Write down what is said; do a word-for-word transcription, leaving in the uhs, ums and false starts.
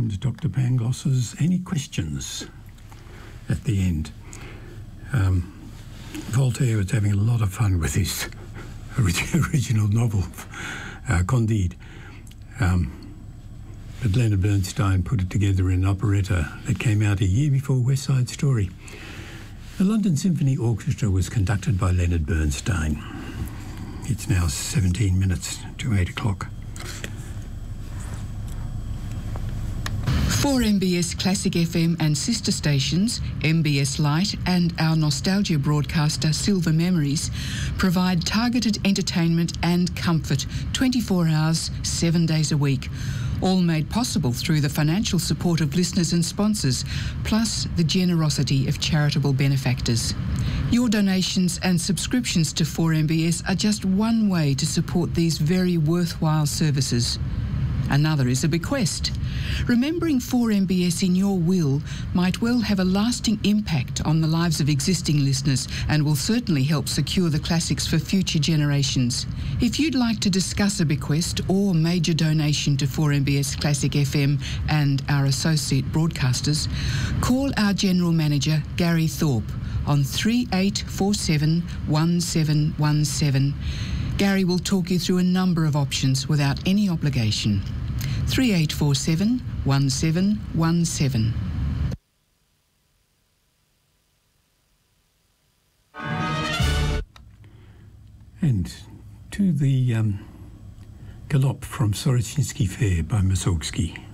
welcomed Doctor Pangloss's Any Questions at the end. Um, Voltaire was having a lot of fun with his original novel, uh, Candide. Um, but Leonard Bernstein put it together in an operetta that came out a year before West Side Story. The London Symphony Orchestra was conducted by Leonard Bernstein. It's now seventeen minutes to eight o'clock. four M B S Classic F M and sister stations, M B S Lite and our nostalgia broadcaster Silver Memories, provide targeted entertainment and comfort twenty-four hours, seven days a week. All made possible through the financial support of listeners and sponsors, plus the generosity of charitable benefactors. Your donations and subscriptions to four M B S are just one way to support these very worthwhile services. Another is a bequest. Remembering four M B S in your will might well have a lasting impact on the lives of existing listeners and will certainly help secure the classics for future generations. If you'd like to discuss a bequest or major donation to four M B S Classic F M and our associate broadcasters, call our General Manager, Gary Thorpe, on three eight four seven, one seven one seven. Gary will talk you through a number of options without any obligation. three eight four seven, one seven one seven. And to the um, Galop from Sorochinsky Fair by Mussorgsky.